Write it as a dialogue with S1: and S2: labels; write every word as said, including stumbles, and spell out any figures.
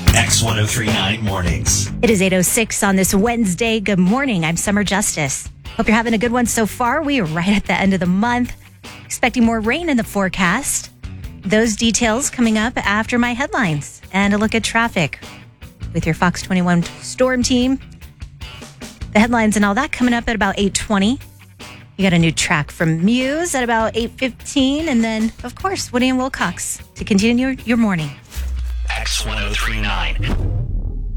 S1: X ten thirty-nine Mornings.
S2: It is eight oh six on this Wednesday. Good morning. I'm Summer Justice. Hope you're having a good one so far. We are right at the end of the month. Expecting more rain in the forecast. Those details coming up after my headlines and a look at traffic with your Fox twenty-one Storm team. The headlines and all that coming up at about eight twenty. You got a new track from Muse at about eight fifteen. And then, of course, Woody and Wilcox to continue your morning.
S1: X ten thirty-nine.